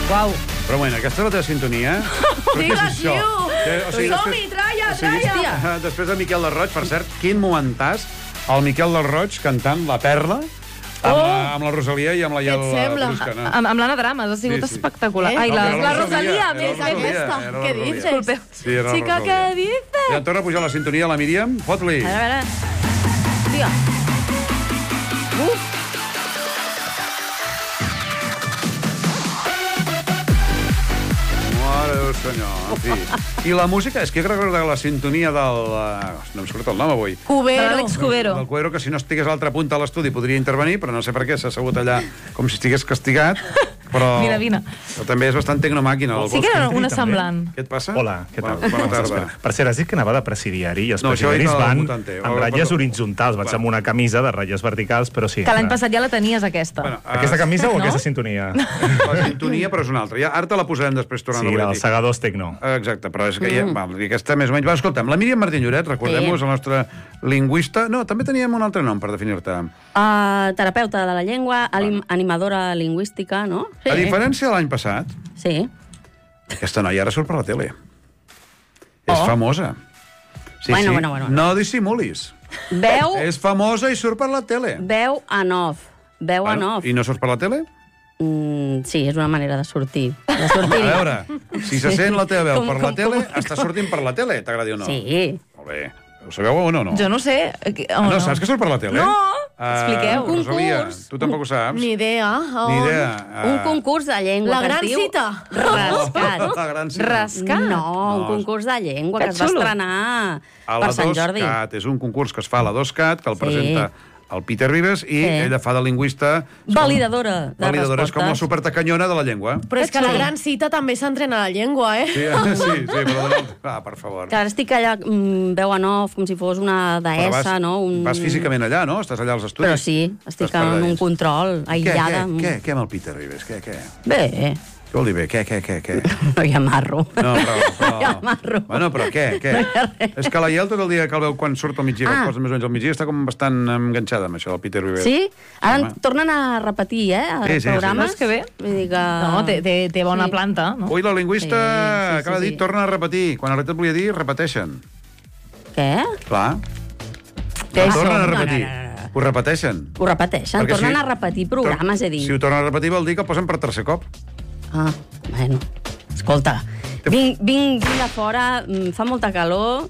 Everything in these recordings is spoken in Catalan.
Uau. Però bueno, aquesta és la teva sintonia? Digues, tio! Som-hi, tralla! Després de Miquel del Roig, per cert, quin momentàs, el Miquel del Roig cantant La Perla, amb la Rosalia i amb la Iel Brusca. Amb l'Anna Dramas, ha sigut espectacular. Ai, la Rosalia, més aquesta. Què dices? Chica, què dices? Ja torna a pujar la sintonia, la Míriam. Fot-li. A veure. Diga. Mare Déu senyor, en fi. I la música, és que jo recordo la sintonia del... No em surt el nom avui. L'Àlex Cubero. Del Cubero, que si no estigués a l'altra punta de l'estudi podria intervenir, però no sé per què s'ha assegut allà com si estigués castigat. Però... Vine. Però també és bastant tecnomàquina. Sí que era una semblant. Què et passa? Hola, què tal? Bona tarda. Per cert, has dit que anava de presidiari i els presidiaris van amb ratlles horitzontals. Vaig amb una camisa de ratlles verticals, però sí. Que l'any passat ja la tenies, aquesta. Aquesta camisa o aquesta sintonia? La sintonia, però és una altra. Ara te la posarem després tornant a Sí, dels segadors tecno. Exacte, però és que aquesta més o menys... Va, escolta'm, la Míriam Martín Lloret, recordem-nos, la nostra lingüista... No, també teníem un altre nom per definir-te. Terapeuta de la llengua, animadora lingüística, no? A diferència de l'any passat, Sí. aquesta noia ara surt per la tele. És famosa. Sí, Bueno. No dissimulis. Veu És famosa i surt per la tele. en off. Veu en off. I no surts per la tele? Sí, és una manera de sortir. A veure, si se sent la teva veu per la tele, està sortint per la tele, t'agradi o no? Sí. Molt bé. Ho sabeu o no? Jo no sé. No, saps que surt per la tele? No! Expliqueu. Rosalia, Concurs. tu tampoc ho saps? Ni idea. Ni idea. Un concurs de llengua. La que es gran diu cita. Rascat. La gran cita. Rascat? No, un concurs de llengua que es va estrenar A la per Sant Jordi. 2CAT. És un concurs que es fa a la 2CAT, que el presenta el Peter Ribes, i ella fa de lingüista... Validadora de Validadora, és com la respostes. supertacanyona de la llengua. Però és que la gran cita també s'entrena la llengua, Sí, però... per favor. Que ara estic allà, veu en off, com si fos una deessa, no? Vas físicament allà, no? Estàs allà als estudis? Però sí, estic en un control, aïllada. Què amb el Peter Ribes? Què? Bé, Què vol dir bé? Què? no hi amarro. No, però... No hi amarro. Bueno, però què? És que la Iel tot el dia que el veu quan surt al migdia, que el posa més o menys al migdia, està com bastant enganxada amb això del Peter Ribes. Sí? Ara tornen a repetir, els programes. Que bé. Vull dir que... No, té bona planta, no? Ui, la lingüista acaba de dir torna a repetir. Quan en realitat volia dir repeteixen. Què? Clar. Tornen a repetir. Ho repeteixen. Ho repeteixen, tornen a repetir programes, he dit. Si ho tornen a repetir vol dir que el posen per tercer cop. Bueno, escolta, vinc de fora, fa molta calor...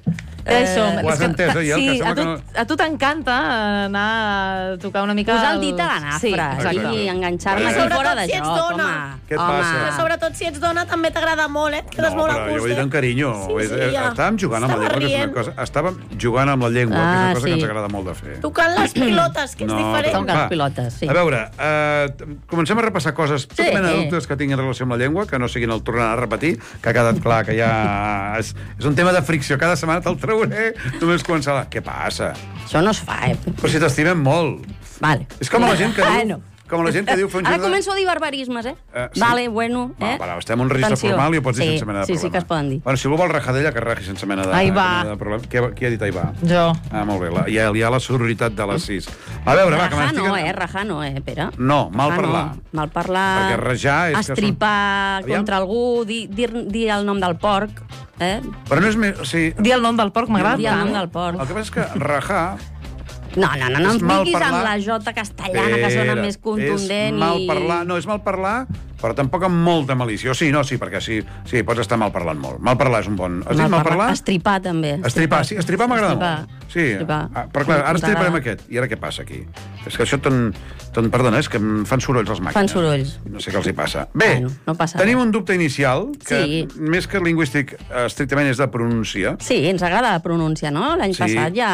Ho has entès, Iel? Sí, a tu t'encanta anar a tocar una mica... Posar el dit a la nafra i enganxar-me aquí fora de joc, home. Què et passa? Però sobretot si ets dona també t'agrada molt, et quedes molt a gust. No, però jo ho he dit amb carinyo. Estàvem jugant amb la llengua, que és una cosa... Estàvem jugant amb la llengua, que és una cosa que ens agrada molt de fer. Tocant les pilotes, que és diferent. Tocant les pilotes, sí. A veure, comencem a repassar coses, tota mena de dubtes que tinc en relació amb la llengua, que no siguin el tornar a repetir, que ha quedat clar que ja és un tema de fricció. Cada setmana te'l trauré, només començar la... Què passa? Això no es fa, Però si t'estimem molt. Vale. És com la gent que diu... Com la gent que diu... Ara començo a dir barbarismes, Vale, bueno, estem en un registre formal i ho pots dir sense mena de problema. Sí, que es poden dir. Bueno, si algú vol rajar d'ella, que raji sense mena de problema. Qui ha dit ahí va? Jo. Molt bé, hi ha la sororitat de les 6. A veure, va, que m'estic... Rajar no, Pere. No, mal parlar. Mal parlar... Perquè rajar és... Estripar contra algú, dir el nom del porc, Però no és més... Dir el nom del porc m'agrada. Dir el nom del porc. El que passa és que rajar... No em diguis amb la jota castellana, que sona més contundent. És mal parlar, no, és mal parlar, però tampoc amb molta malícia. Sí, perquè sí, pots estar mal parlant molt. Mal parlar és un bon... Has dit mal parlar? Estripar, també. Estripar, sí, estripar m'agrada molt. Sí, però clar, ara estriparem aquest. I ara què passa aquí? És que això perdona, és que em fan sorolls els màquines. Fan sorolls. No sé què els hi passa. Bé, tenim un dubte inicial, que més que lingüístic, estrictament és de pronúncia. Sí, ens agrada la pronúncia, no? L'any passat ja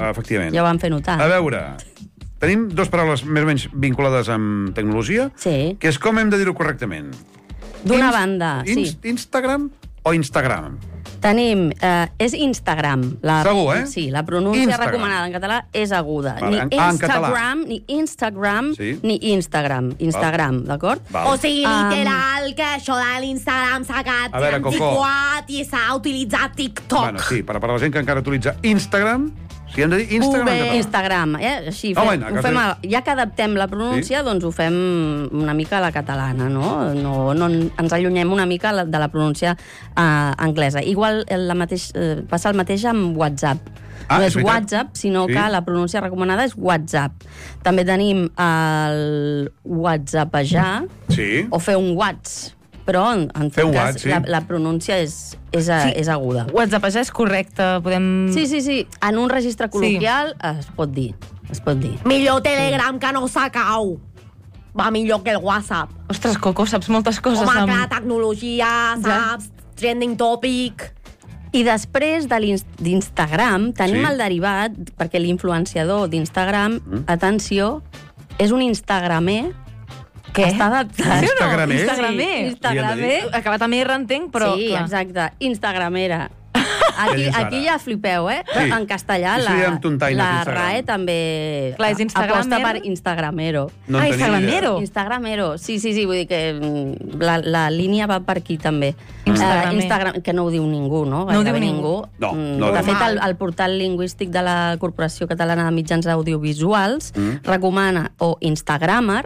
ho vam fer notar. A veure, tenim dues paraules més o menys vinculades amb tecnologia, que és com hem de dir-ho correctament. D'una banda, sí. Instagram o Instagram? Tenim, és Instagram. Segur, Sí, la pronúncia recomanada en català és aguda. Ni Instagram, ni Instagram, ni Instagram. Instagram, d'acord? O sigui, literal, que això de l'Instagram s'ha quedat antiquat i s'ha utilitzat TikTok. Bueno, sí, per a la gent que encara utilitza Instagram, Si hem de dir Instagram en català. Instagram, així. Ja que adaptem la pronúncia, doncs ho fem una mica a la catalana, no? No ens allunyem una mica de la pronúncia anglesa. Igual passa el mateix amb WhatsApp. No és WhatsApp, sinó que la pronúncia recomanada és WhatsApp. També tenim el WhatsAppejar o fer un WhatsApp. Però, en tot cas, la pronúncia és aguda. WhatsAppejar és correcte, podem... Sí. En un registre col·loquial es pot dir. Millor Telegram que no s'acau. Va millor que el WhatsApp. Ostres, Coco, saps moltes coses. Home, clar, tecnologia, saps? Trending topic... I després d'Instagram tenim el derivat, perquè l'influenciador d'Instagram, atenció, és un instagramer. Què? Està adaptat. Sí o no? Instagramer. Acabat amb R entenc, però... Sí, exacte. Instagramera. Aquí ja flipeu, Sí. En castellà la RAE també aposta per Instagramero. Instagramero? Instagramero, sí, vull dir que la línia va per aquí també. Instagram, que no ho diu ningú, no? No ho diu ningú. De fet, el portal lingüístic de la Corporació Catalana de Mitjans Audiovisuals recomana o Instagrammer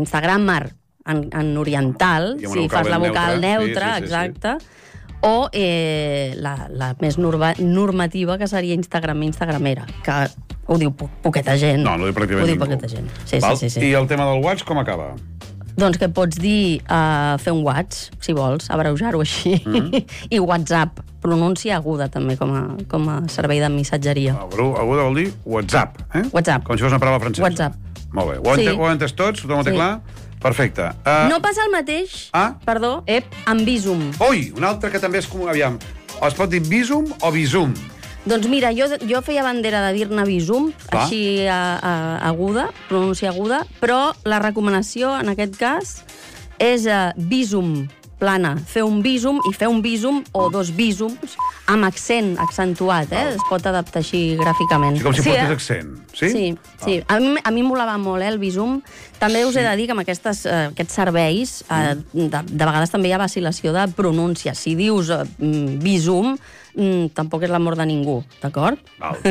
en oriental, si fas la vocal neutra, exacte, o la més normativa, que seria Instagramera, que ho diu poqueta gent. No ho diu pràcticament ningú. Sí. I el tema del WhatsApp com acaba? Doncs que pots dir fer un WhatsApp, si vols, abreujar-ho així. I WhatsApp, pronúncia aguda també com a servei de missatgeria. Aguda vol dir WhatsApp, WhatsApp. Com si fos una paraula francesa. WhatsApp. Molt bé. Ho hem entès tots? Tothom ho té clar? Perfecte. No passa el mateix, perdó, amb Bizum. Ui, un altre que també és comú. Aviam, es pot dir Bizum o Bizum? Doncs mira, jo feia bandera de dir-ne Bizum, així aguda, pronúncia aguda, però la recomanació, en aquest cas, és Bizum plana. Fer un Bizum i fer un Bizum o dos Bizums amb accent accentuat, Es pot adaptar així gràficament. Sí, com si portés accent, sí? Sí. A mi em molava molt, el Bizum. També us he de dir que amb aquests serveis de vegades també hi ha vacil·lació de pronúncia. Si dius Bizum, tampoc és l'amor de ningú, d'acord?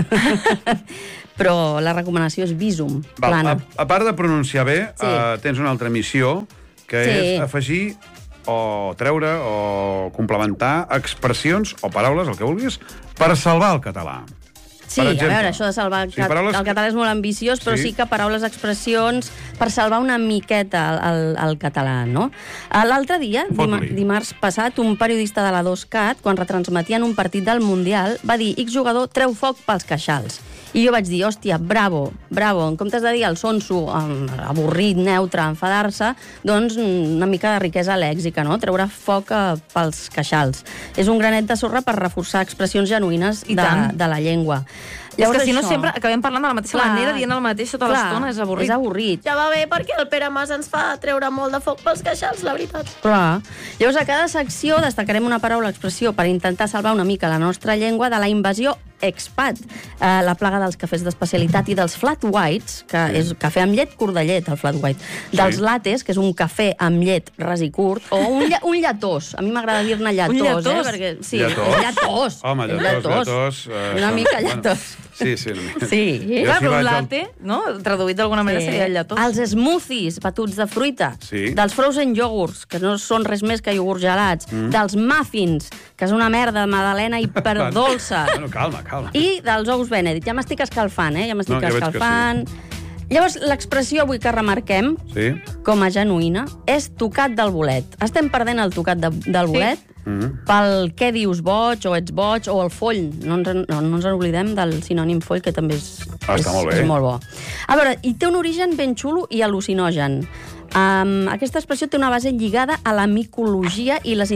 Però la recomanació és Bizum, plana. A part de pronunciar bé, tens una altra missió, que és afegir o treure o complementar expressions o paraules, el que vulguis, per salvar el català. Sí, a veure, això de salvar el català és molt ambiciós, però sí que paraules, expressions, per salvar una miqueta el català, no? L'altre dia, dimarts passat, un periodista de la 2CAT, quan retransmetien un partit del Mundial, va dir: X jugador treu foc pels queixals. I jo vaig dir, hòstia, bravo, en comptes de dir el sonso, avorrit, neutre, enfadar-se, doncs una mica de riquesa lèxica, no? Treure foc pels queixals. És un granet de sorra per reforçar expressions genuïnes de la llengua. És que si no sempre acabem parlant de la mateixa manera, dient el mateix tota l'estona, és avorrit. És avorrit. Ja va bé, perquè el Pere Mas ens fa treure molt de foc pels queixals, la veritat. Clar. Llavors, a cada secció destacarem una paraula o expressió per intentar salvar una mica la nostra llengua de la invasió expat, la plaga dels cafès d'especialitat i dels flat whites, que és cafè amb llet, curt de llet, el flat white, dels lattes, que és un cafè amb llet ras i curt, o un lletós. A mi m'agrada dir-ne lletós. Un lletós? Perquè, sí, lletós. Home, lletós. Una mica lletós. Sí, una mica. Sí. Clar, però un latte, no? Traduït d'alguna manera seria el lletós. Els smoothies, batuts de fruita, dels frozen yogurts, que no són res més que iogurts gelats, dels muffins, que és una merda de magdalena hiperdolça. Bueno, calma. I dels ous Benedict. Ja m'estic escalfant, escalfant. Llavors, l'expressió avui que remarquem, com a genuïna, és tocat del bolet. Estem perdent el tocat del bolet pel què dius boig, o ets boig, o el foll. No ens oblidem del sinònim foll, que també és molt bo. A veure, i té un origen ben xulo i al·lucinogen. Aquesta expressió té una base lligada a la micologia i les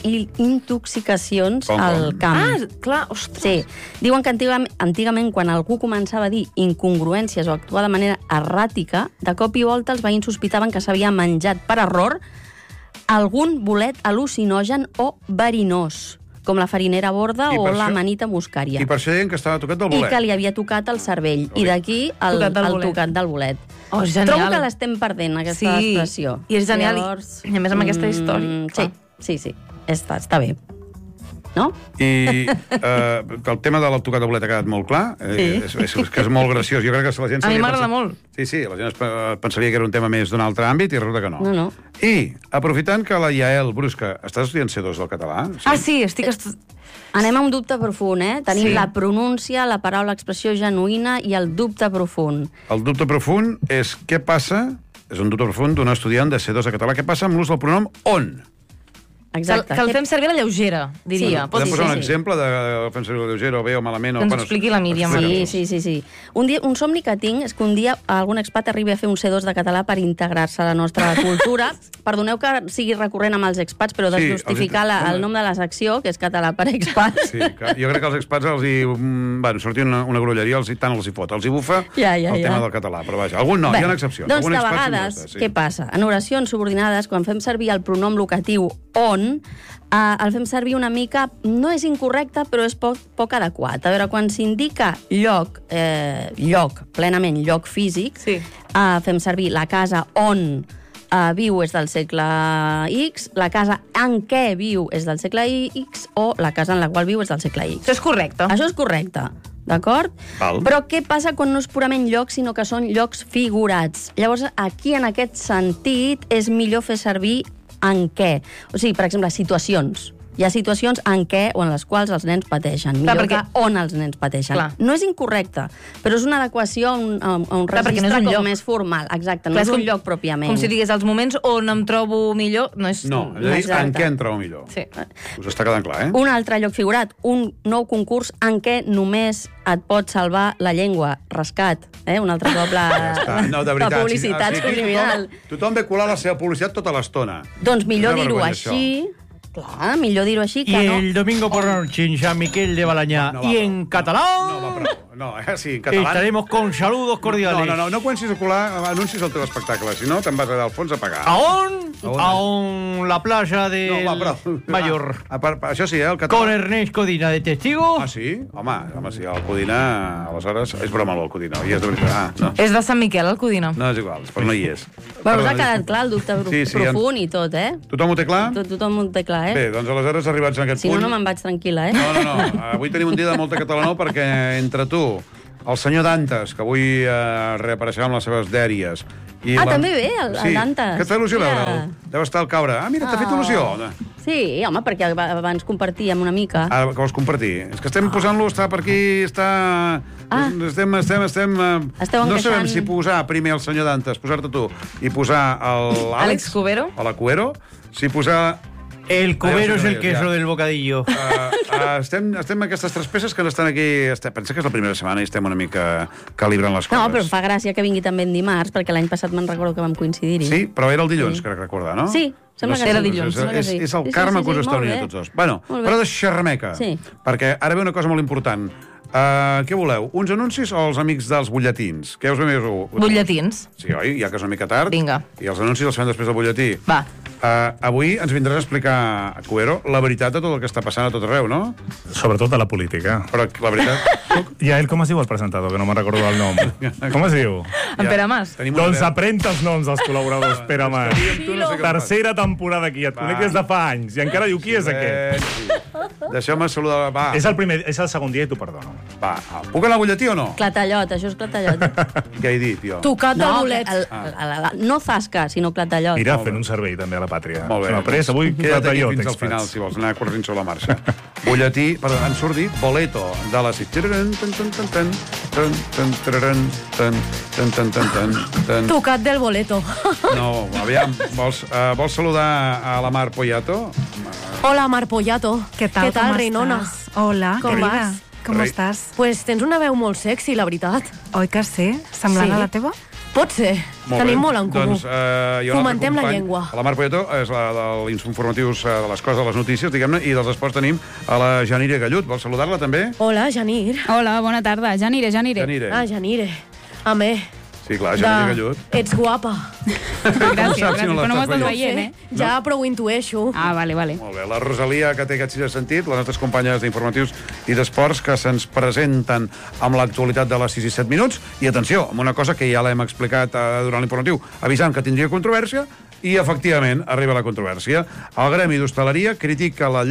intoxicacions al camp. Clar, ostres. Sí. Diuen que antigament, quan algú començava a dir incongruències o actuar de manera erràtica, de cop i volta els veïns sospitaven que s'havia menjat per error algun bolet al·lucinogen o verinós, com la farinera borda o l'amanita muscària. I per això deien que estava tocat del bolet. I que li havia tocat el cervell. I d'aquí el tocat del bolet. Oh, genial. Trobo que l'estem perdent, aquesta expressió. I és genial. I a més amb aquesta història. Sí. Està bé. no? I el tema de l'autocat de bolet ha quedat molt clar. És que és molt graciós. Jo crec que la gent... A mi m'agrada molt. Sí, la gent pensaria que era un tema més d'un altre àmbit i resulta que no. No. I, aprofitant que la Yael Brusca està estudiant C2 del català... Sí, estic Anem a un dubte profund, Tenim la pronúncia, la paraula expressió genuïna i el dubte profund. El dubte profund és què passa... És un dubte profund d'un estudiant de C2 de català. Què passa amb l'ús del pronom on? Exacte. Que el fem servir a la lleugera, diria. Podem posar un exemple de fem servir a la lleugera, o bé o malament... Que ens expliqui la Míriam. Sí. Un somni que tinc és que un dia algun expat arribi a fer un C2 de català per integrar-se a la nostra cultura. Perdoneu que sigui recurrent amb els expats, però desjustificar el nom de la secció, que és català per expats. Sí, jo crec que als expats sortir una grolleria, tant els hi fot. Els hi bufa el tema del català, però vaja, algun no, hi ha excepcions. Doncs de vegades, què passa? En oracions subordinades, quan fem servir el pronom locatiu on, el fem servir una mica, no és incorrecte, però és poc adequat. A veure, quan s'indica lloc, plenament lloc físic, fem servir la casa on viu és del segle X, la casa en què viu és del segle X, o la casa en la qual viu és del segle X. Això és correcte. Això és correcte. D'acord? Però què passa quan no és purament llocs, sinó que són llocs figurats? Llavors, aquí, en aquest sentit, és millor fer servir en què. O sigui, per exemple, situacions. Hi ha situacions en què o en les quals els nens pateixen. Millor que on els nens pateixen. No és incorrecte, però és una adequació a un registre com més formal. Exacte, no és un lloc pròpiament. Com si digués els moments on em trobo millor, no és... No, en què em trobo millor. Sí. Us està quedant clar, Un altre lloc figurat, un nou concurs en què només et pot salvar la llengua. Rescat, un altre doble... No, de veritat. La publicitat subliminal. Tothom ve colar la seva publicitat tota l'estona. Doncs millor dir-ho així... Clar, millor dir-ho així que no. Y el domingo por la noche en San Miquel de Balañá. Y en catalán... No, sí, en català... Estaremos con saludos cordiales. No comencis a colar anuncis al teu espectacle, si no te'n vas al fons a pagar. ¿A on la playa de Mayor? Això sí, el català... Con Ernest Codina de testigo. Ah, sí? Home, sí, el Codina, aleshores... És broma, el Codina, i és de veritat. No. És de Sant Miquel, el Codina. No, és igual, però no hi és. Bueno, us ha quedat clar el dubte profund i tot, Tothom ho té clar? Tothom ho té clar, Bé, doncs aleshores arribats en aquest punt... Si no me'n vaig tranquil·la, No. Avui tenim un dia de molta catalanó perquè entre tu, el senyor Dantes, que avui reapareixerà amb les seves dèries... També ve, el Dantes. Que et fa il·lusió veure'l? Deu estar al caure. Mira, t'ha fet il·lusió. Sí, home, perquè abans compartíem una mica. Ara, que vols compartir? És que estem posant-lo, està per aquí, està... Estem... No sabem si posar primer el senyor Dantes, posar-te tu, i posar l'Àlex Cubero. A la Cubero. Si posar... El cubero és el queso del bocadillo. Estem amb aquestes tres peces que estan aquí... Pensa que és la primera setmana i estem una mica calibrant les coses. No, però em fa gràcia que vingui també en dimarts, perquè l'any passat me'n recordo que vam coincidir-hi. Sí, però era el dilluns, crec recordar, no? Sí, sembla que era dilluns. És el karma que us està unint a tots dos. Bueno, però de xerrameca, perquè ara ve una cosa molt important. Què voleu? Uns anuncis o els amics dels butlletins? Què us ve més? Butlletins. Sí, oi? Ja que és una mica tard. Vinga. I els anuncis els fem després del butlletí. Va. Avui ens vindràs a explicar, Cubero, la veritat de tot el que està passant a tot arreu, no? Sobretot a la política. Però la veritat... I a ell com es diu el presentador, que no me'n recordo el nom? Com es diu? En Pere Mas. Doncs aprenta els noms dels col·laboradors, Pere Mas. Tercera temporada aquí, et conec des de fa anys, i encara diu qui és aquest? Deixeu-me saludar... Va. És el segon dia i t'ho perdono. Va, puc anar al butlletí o no? Clatallot, això és clatallot. Què he dit, jo? Tocat de bolet. No zasca, sinó clatallot. Mira, fent un servei també a la pàtria. Molt bé. Après, avui queda't aquí fins al final, si vols anar corrent sobre la marxa. Butlletí, perdó, han sortit boleto de la... Tocat del boleto. No, aviam, vols saludar a la Mar Poyato? Hola, Mar Poyato. ¿Qué tal, Reinona? Hola, Com querida. vas? Com estàs? Pues tens una veu molt sexy, la veritat. Oi que sí? Semblant a la teva? Pot ser. Tenim molt en comú. Doncs, fomentem la llengua. La Mar Poyato és la dels informatius de les coses, de les notícies, diguem-ne, i dels esports tenim a la Janire Gallut. Vols saludar-la, també? Hola, Janir. Hola, bona tarda. Janire. Ah, Janire. Amé. Sí, clar, Janire Gallut. Ets guapa. Gràcies, però no m'ho estàs veient, Ja, però ho intueixo. Ah, vale. Molt bé, la Rosalia, que té aquest sí de sentit, les nostres companyes d'informatius i d'esports que se'ns presenten amb l'actualitat de les 6 i 7 minuts. I atenció, amb una cosa que ja l'hem explicat durant l'informatiu, avisant que tindria controvèrsia, i efectivament arriba la controvèrsia. El Gremi d'Hostaleria critica la llei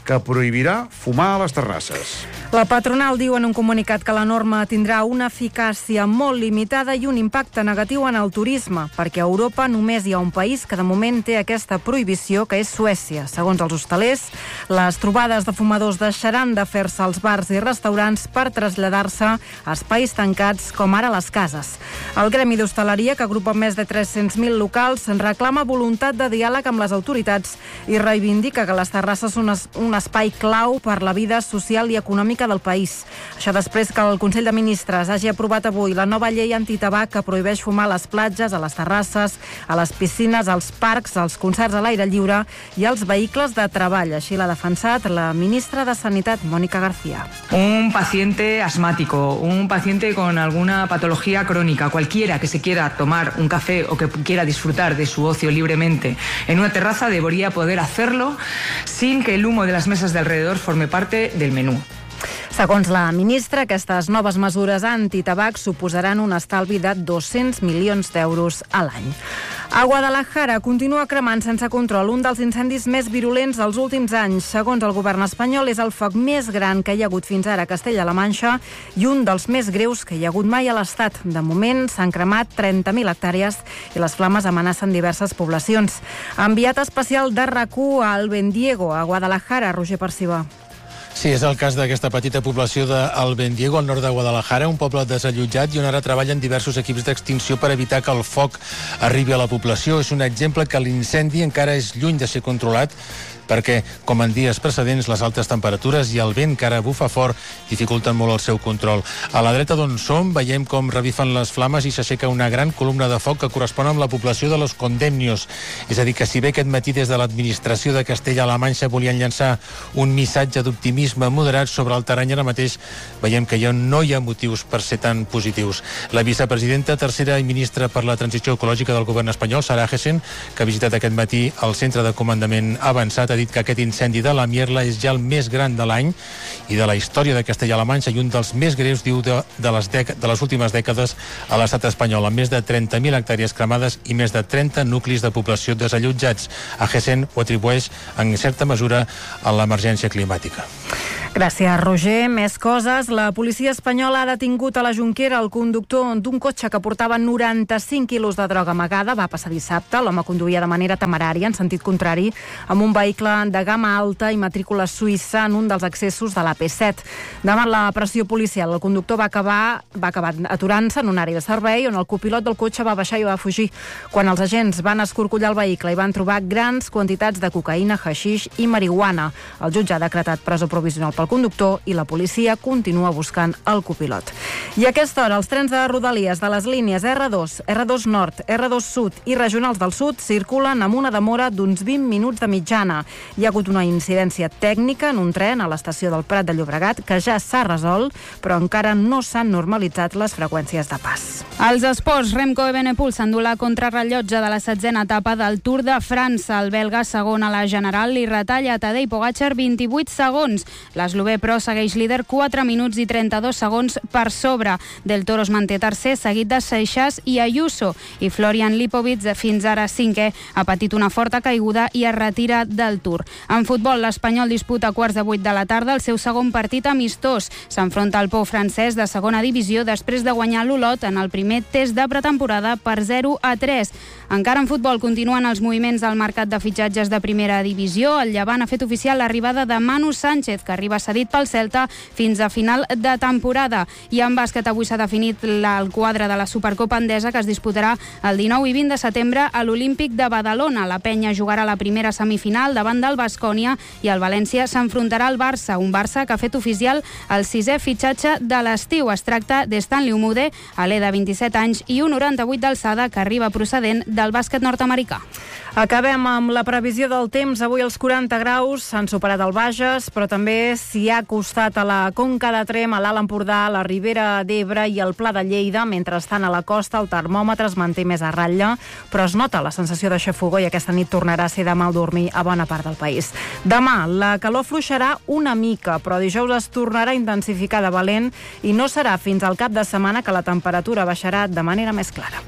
que prohibirà fumar a les terrasses. La patronal diu en un comunicat que la norma tindrà una eficàcia molt limitada i un impacte negatiu en el turisme, perquè a Europa només hi ha un país que de moment té aquesta prohibició, que és Suècia. Segons els hostalers, les trobades de fumadors deixaran de fer-se als bars i restaurants per traslladar-se a espais tancats com ara les cases. El Gremi d'Hostaleria, que agrupa més de 300.000 locals, reclama voluntat de diàleg amb les autoritats i reivindica que les terrasses són un espai clau per la vida social i econòmica del país. Això després que el Consell de Ministres hagi aprovat avui la nova llei antitabac que prohibeix fumar a les platges, a les terrasses, a les piscines, als parcs, als concerts a l'aire lliure i als vehicles de treball. Així l'ha defensat la ministra de Sanitat, Mónica García. Un paciente asmático, un paciente con alguna patología crónica, cualquiera que se quiera tomar un café o que quiera disfrutar de su ocio libremente en una terraza debería poder hacerlo sin que el humo de las mesas de alrededor forme parte del menú. Segons la ministra, aquestes noves mesures antitabac suposaran un estalvi de 200 milions d'euros a l'any. A Guadalajara continua cremant sense control un dels incendis més virulents dels últims anys. Segons el govern espanyol, és el foc més gran que hi ha hagut fins ara a Castella-La Manxa i un dels més greus que hi ha hagut mai a l'Estat. De moment s'han cremat 30.000 hectàrees i les flames amenacen diverses poblacions. Enviat especial de RAC1 a Albendiego, a Guadalajara, Roger Perciba. Sí, és el cas d'aquesta petita població d'Albendiego, al nord de Guadalajara, un poble desallotjat i on ara treballen diversos equips d'extinció per evitar que el foc arribi a la població. És un exemple que l'incendi encara és lluny de ser controlat perquè, com en dies precedents, les altes temperatures i el vent que ara bufa fort dificulten molt el seu control. A la dreta d'on som veiem com revifen les flames i s'aixeca una gran columna de foc que correspon amb la població de Los Condemnios. És a dir, que si bé aquest matí des de l'administració de Castella-La Manxa volien llançar un missatge d'optimisme moderat sobre el terreny, ara mateix veiem que no hi ha motius per ser tan positius. La vicepresidenta tercera i ministra per la transició ecològica del govern espanyol, Sara Jessen, que ha visitat aquest matí el centre de comandament avançat, ha dit que aquest incendi de la Mierla és ja el més gran de l'any i de la història de Castella-La Manxa i un dels més greus, diu, de les últimes dècades a l'estat espanyol, amb més de 30.000 hectàrees cremades i més de 30 nuclis de població desallotjats. A Hessen ho atribueix en certa mesura a l'emergència climàtica. Gràcies, Roger. Més coses. La policia espanyola ha detingut a la Jonquera el conductor d'un cotxe que portava 95 quilos de droga amagada. Va passar dissabte. L'home conduïa de manera temerària, en sentit contrari, amb un vehicle de gamma alta i matrícula suïssa en un dels accessos de la P7. Davant la pressió policial, el conductor va acabar aturant-se en un àrea de servei on el copilot del cotxe va baixar i va fugir. Quan els agents van escorcollar el vehicle i van trobar grans quantitats de cocaïna, haixix i marihuana. El jutge ha decretat presó provisional pel conductor i la policia continua buscant el copilot. I a aquesta hora, els trens de Rodalies de les línies R2, R2 Nord, R2 Sud i regionals del Sud circulen amb una demora d'uns 20 minuts de mitjana. Hi ha hagut una incidència tècnica en un tren a l'estació del Prat de Llobregat que ja s'ha resolt, però encara no s'han normalitzat les freqüències de pas. Els esports, Remco Evenepoel s'endú la contrarrellotge de la 7a etapa del Tour de França. El belga, segon a la general, li retalla a Tadej Pogačar 28 segons. L'eslové, però, segueix líder 4 minuts i 32 segons per sobre. Del Toro es manté tercer, seguit de Seixas i Ayuso. I Florian Lipovic, fins ara 5è, ha patit una forta caiguda i es retira del Tour. En futbol, l'Espanyol disputa a 7:15 de la tarda el seu segon partit amistós. S'enfronta al Pou francès de segona divisió després de guanyar l'Olot en el primer test de pretemporada per 0-3. Encara en futbol continuen els moviments al mercat de fitxatges de primera divisió. El Llevant ha fet oficial l'arribada de Manu Sánchez, que arriba cedit pel Celta fins a final de temporada. I en bàsquet avui s'ha definit el quadre de la Supercopa Endesa, que es disputarà el 19 i 20 de setembre a l'Olímpic de Badalona. La Penya jugarà la primera semifinal davant del Baskonia i el València s'enfrontarà al Barça, un Barça que ha fet oficial el 6è fitxatge de l'estiu. Es tracta d'Stanley Umude, alè de 27 anys i 1,98 d'alçada, que arriba procedent del bàsquet nord-americà. Acabem amb la previsió del temps. Avui els 40 graus s'han superat al Bages, però també s'hi ha acostat a la Conca de Tremp, a l'Alt Empordà, a la Ribera d'Ebre i al Pla de Lleida. Mentrestant, a la costa el termòmetre es manté més a ratlla, però es nota la sensació de xafogor i aquesta nit tornarà a ser de mal dormir a bona part del país. Demà la calor fluixarà una mica, però dijous es tornarà a intensificar de valent i no serà fins al cap de setmana que la temperatura baixarà de manera més clara.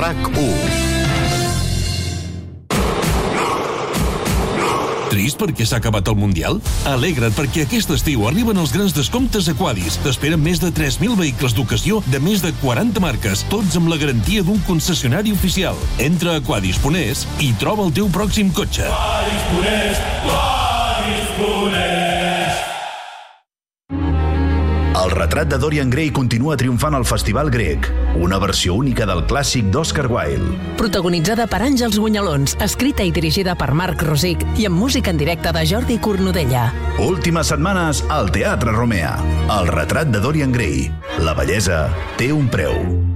RAC1. Trist perquè s'ha acabat el Mundial? Alegra't perquè aquest estiu arriben els grans descomptes a Quadis. T'esperen més de 3.000 vehicles d'ocasió de més de 40 marques, tots amb la garantia d'un concessionari oficial. Entra a quadis.es i troba el teu pròxim cotxe. Quadis.es, Quadis.es. El retrat de Dorian Gray continua triomfant al Festival Grec, una versió única del clàssic d'Oscar Wilde. Protagonitzada per Àngels Bunyalons, escrita i dirigida per Marc Rosic i amb música en directe de Jordi Cornudella. Últimes setmanes al Teatre Romea. El retrat de Dorian Gray. La bellesa té un preu.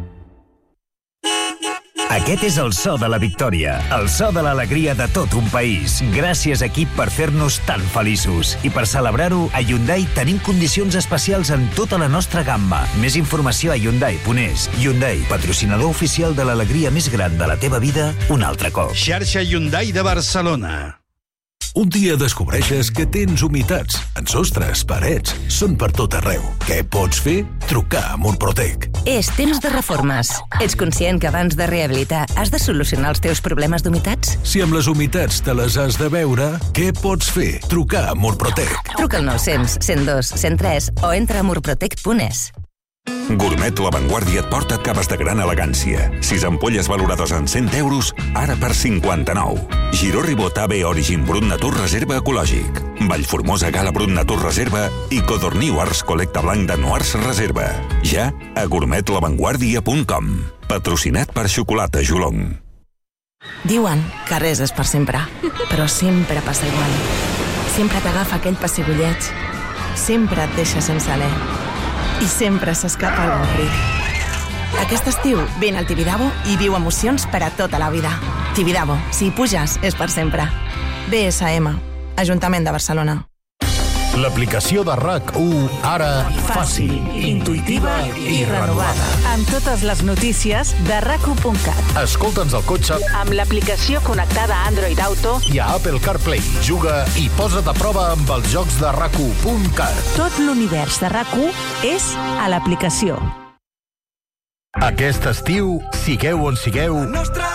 Aquest és el so de la victòria, el so de l'alegria de tot un país. Gràcies, equip, per fer-nos tan feliços. I per celebrar-ho, a Hyundai tenim condicions especials en tota la nostra gamma. Més informació a Hyundai.es. Hyundai, patrocinador oficial de l'alegria més gran de la teva vida, un altre cop. Xarxa Hyundai de Barcelona. Un dia descobreixes que tens humitats en sostres, parets, són per tot arreu. Què pots fer? Trucar a Murprotec. És temps de reformes. Ets conscient que abans de rehabilitar has de solucionar els teus problemes d'humitats? Si amb les humitats te les has de veure, què pots fer? Trucar a Murprotec. Truca al 900 102 103 o entra a murprotec.es. Gourmet La Vanguardia et porta caves de gran elegància. 6 ampolles valorades en 100 euros, ara per 59. Giró Ribot AB Origin Brut Natur Reserva Ecològic. Vallformosa Gala Brut Natur Reserva i Codorniu Ars Col·lecta Blanc de Noars Reserva. Ja a gourmetlavanguardia.com. Patrocinat per Xocolata Jolong. Diuen que res és per sempre, però sempre passa igual. Sempre t'agafa aquell pessigolleig. Sempre et deixa sense alè. I sempre s'escapa el avorrit. Aquest estiu vine al Tibidabo i viu emocions per a tota la vida. Tibidabo, si hi puges, és per sempre. BSM, Ajuntament de Barcelona. L'aplicació de RAC1, ara fàcil, intuïtiva i renovada. Amb totes les notícies de RAC1.cat. Escolta'ns al cotxe amb l'aplicació connectada a Android Auto i a Apple CarPlay. Juga i posa't a prova amb els jocs de RAC1.cat. Tot l'univers de RAC1 és a l'aplicació. Aquest estiu, sigueu on sigueu,